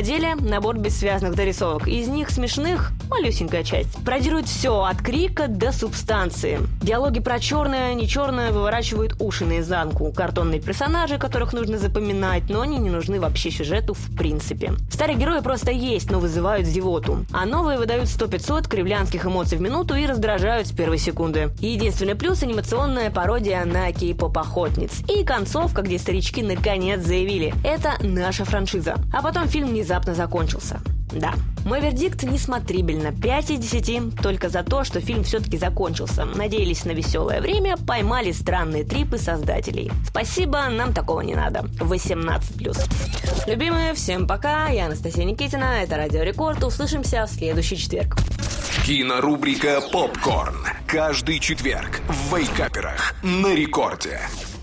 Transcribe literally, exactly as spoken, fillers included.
деле набор бессвязных дорисовок. Из них смешных малюсенькая часть. Пародирует все от крика до субстанции. Диалоги про черное, не черное выворачивают уши наизнанку. Картонные персонажи, которых нужно запоминать, но они не нужны вообще сюжету в принципе. Старые герои просто есть, но вызывают зевоту. А новые выдают сто-пятьсот кривлянских эмоций в минуту и раздражают с первой секунды. Единственный плюс — анимационная пародия на кей-поп-охотниц. И концовка, где старички наконец заявили: это наша франшиза. А потом фильм внезапно закончился. Да, мой вердикт — несмотрибельно. пять из десяти только за то, что фильм все-таки закончился. Надеялись на веселое время, поймали странные трипы создателей. Спасибо, нам такого не надо. восемнадцать плюс. Любимые, всем пока. Я Анастасия Никитина, это Радио Рекорд. Услышимся в следующий четверг. Кинорубрика «Попкорн». Каждый четверг в Вейкаперах на Рекорде.